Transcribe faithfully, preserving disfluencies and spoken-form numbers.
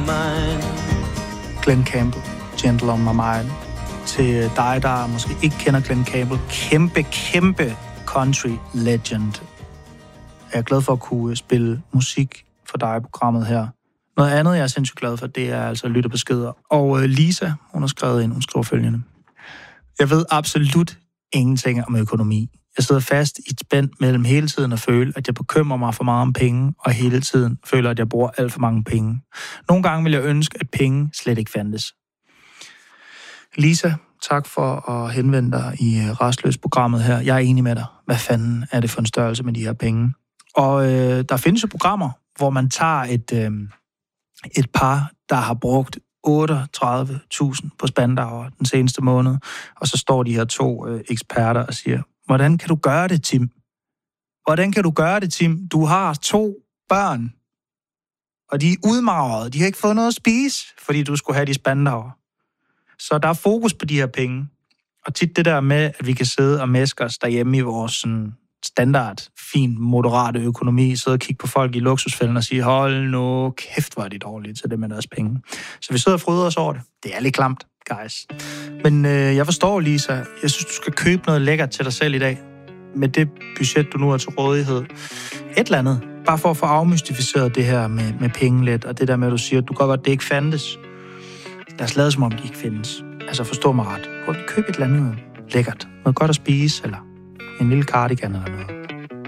mind. Glen Campbell, Gentle on My Mind. Til dig, der måske ikke kender Glen Campbell, kæmpe, kæmpe country legend. Jeg er glad for at kunne spille musik for dig i programmet her. Noget andet, jeg er sindssygt glad for, det er altså lytterbeskeder. Og Lisa, hun har skrevet ind, hun skriver følgende. Jeg ved absolut ingenting om økonomi. Jeg sidder fast i et spænd mellem hele tiden at føle, at jeg bekymrer mig for meget om penge, og hele tiden føler, at jeg bruger alt for mange penge. Nogle gange vil jeg ønske, at penge slet ikke fandtes. Lisa, tak for at henvende dig i Rastløs-programmet her. Jeg er enig med dig. Hvad fanden er det for en størrelse med de her penge? Og øh, der findes jo programmer, hvor man tager et, øh, et par, der har brugt otteogtredive tusind på Spandauer den seneste måned, og så står de her to øh, eksperter og siger, hvordan kan du gøre det, Tim? Hvordan kan du gøre det, Tim? Du har to børn, og de er udmagrede. De har ikke fået noget at spise, fordi du skulle have de Spandauer. Så der er fokus på de her penge. Og tit det der med, at vi kan sidde og mæske os derhjemme i vores sådan, standard, fin, moderate økonomi, sidde og kigge på folk i luksusfælden og sige, hold nu kæft, hvor er de dårlige til det med deres penge. Så vi sidder og fryder os over det. Det er lidt klamt, guys. Men øh, jeg forstår, Lisa. Jeg synes, du skal købe noget lækkert til dig selv i dag. Med det budget, du nu har til rådighed. Et eller andet. Bare for at få afmystificeret det her med, med penge lidt, og det der med, at du siger, at du kan godt, det ikke fandtes. Lad os lade som om, de ikke findes. Altså, forstå mig ret. Prøv at købe et eller andet lækkert. Noget godt at spise, eller en lille cardigan eller noget.